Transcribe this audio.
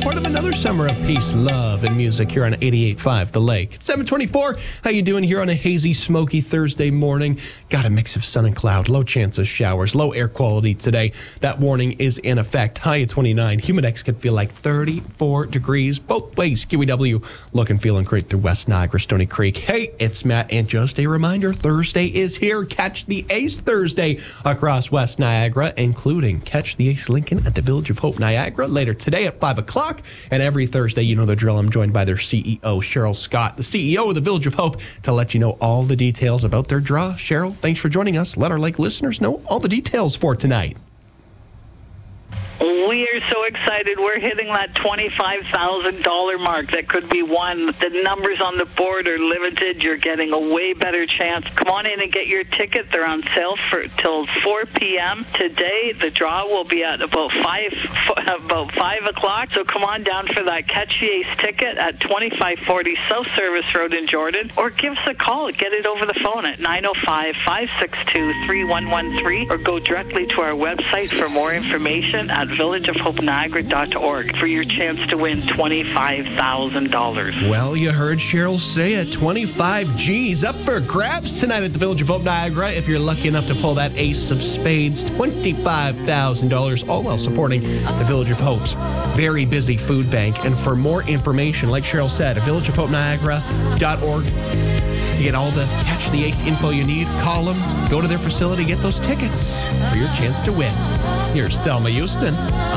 part of another summer of peace, love, and music here on 88.5 The Lake. It's 7:24. How you doing here on a hazy, smoky Thursday morning? Got a mix of sun and cloud, low chance of showers, low air quality today. That warning is in effect. High at 29. Humidex could feel like 34 degrees both ways. QEW looking, feeling great through West Niagara, Stony Creek. Hey, it's Matt, and just a reminder, Thursday is here. Catch the Ace Thursday across West Niagara, including Catch the Ace Lincoln at the Village of Hope, Niagara, later today at 5 o'clock. And every Thursday, you know the drill, I'm joined by their CEO, Cheryl Scott, the CEO of the Village of Hope, to let you know all the details about their draw. Cheryl, thanks for joining us. Let our Lake listeners know all the details for tonight. We are so excited. We're hitting that $25,000 mark. That could be won. The numbers on the board are limited. You're getting a way better chance. Come on in and get your ticket. They're on sale till 4 p.m. today. The draw will be at about 5 o'clock. So come on down for that Catch the Ace ticket at 2540 South Service Road in Jordan, or give us a call. Get it over the phone at 905-562-3113, or go directly to our website for more information at villageofhopeniagara.org for your chance to win $25,000. Well, you heard Cheryl say it. 25 G's up for grabs tonight at the Village of Hope, Niagara. If you're lucky enough to pull that Ace of Spades, $25,000, all while supporting the Village of Hope's very busy food bank. And for more information, like Cheryl said, at villageofhopeniagara.org. To get all the Catch the Ace info you need, call them, go to their facility, get those tickets for your chance to win. Here's Thelma Houston